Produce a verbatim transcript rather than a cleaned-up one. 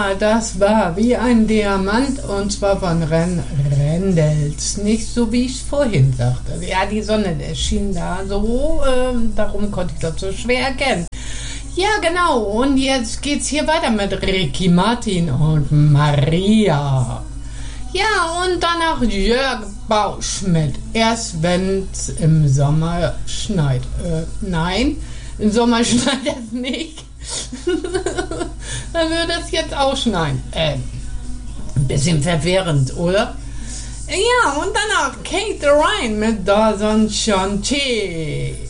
Ja, das war wie ein Diamant und zwar von Ren Rendels. Nicht so, wie ich es vorhin sagte. Ja, die Sonne der schien da so, ähm, darum konnte ich das so schwer erkennen. Ja, genau. Und jetzt geht's hier weiter mit Ricky Martin und Maria. Ja, und danach Jörg Bausch mit Erst wenn's im Sommer schneit. Äh, nein, im Sommer schneit es nicht. Dann würde es jetzt auch schneien. Äh, ein bisschen verwirrend, oder? Ja, und danach Kate Ryan mit Da Son Chanté.